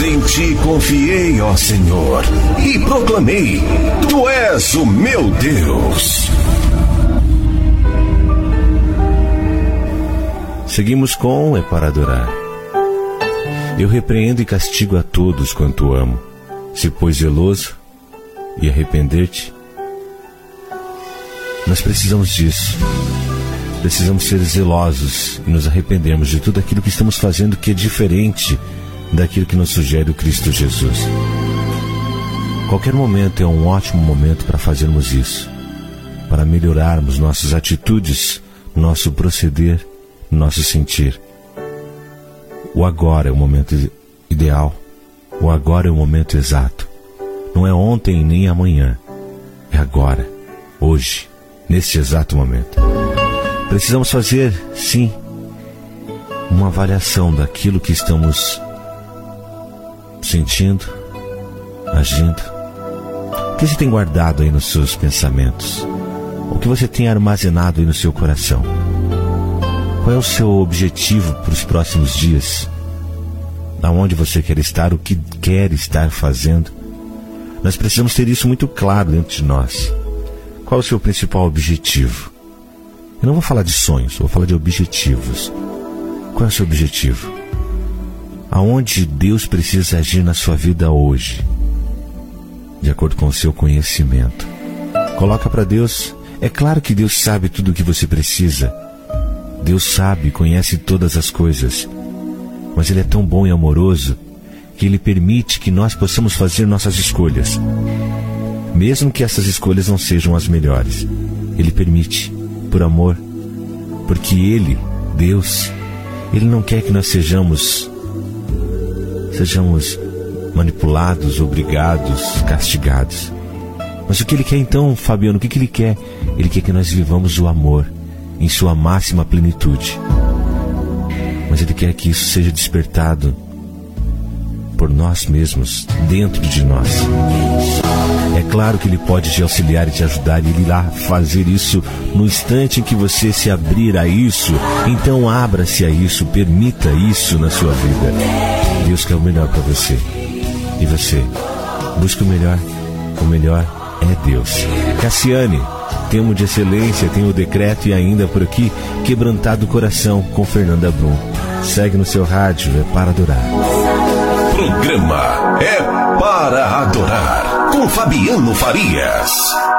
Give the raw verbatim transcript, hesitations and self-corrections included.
Em ti confiei, ó Senhor, e proclamei: Tu és o meu Deus. Seguimos com É para Adorar. Eu repreendo e castigo a todos quanto amo. Se pois zeloso e arrepender-te. Nós precisamos disso. Precisamos ser zelosos e nos arrependermos de tudo aquilo que estamos fazendo que é diferente daquilo que nos sugere o Cristo Jesus. Qualquer momento é um ótimo momento para fazermos isso, para melhorarmos nossas atitudes, nosso proceder, nosso sentir. O agora é o momento ideal, o agora é o momento exato. Não é ontem nem amanhã, é agora, hoje, neste exato momento. Precisamos fazer, sim, uma avaliação daquilo que estamos sentindo, agindo. O que você tem guardado aí nos seus pensamentos? O que você tem armazenado aí no seu coração? Qual é o seu objetivo para os próximos dias? Aonde você quer estar? O que quer estar fazendo? Nós precisamos ter isso muito claro dentro de nós. Qual é o seu principal objetivo? Eu não vou falar de sonhos, vou falar de objetivos. Qual é o seu objetivo? Aonde Deus precisa agir na sua vida hoje? De acordo com o seu conhecimento. Coloca para Deus. É claro que Deus sabe tudo o que você precisa. Deus sabe, conhece todas as coisas. Mas Ele é tão bom e amoroso que Ele permite que nós possamos fazer nossas escolhas. Mesmo que essas escolhas não sejam as melhores. Ele permite, por amor. Porque Ele, Deus, Ele não quer que nós sejamos Sejamos manipulados, obrigados, castigados. Mas o que Ele quer então, Fabiano? O que Ele quer? Ele quer que nós vivamos o amor em sua máxima plenitude. Mas Ele quer que isso seja despertado por nós mesmos, dentro de nós. É claro que Ele pode te auxiliar e te ajudar, e Ele irá fazer isso no instante em que você se abrir a isso. Então abra-se a isso, permita isso na sua vida. Deus quer o melhor para você. E você, busca o melhor. O melhor é Deus. Cassiane, Temo de Excelência, tem o Decreto e ainda por aqui, Quebrantado o Coração, com Fernanda Brum. Segue no seu rádio, É para Adorar. Programa É para Adorar, com Fabiano Farias.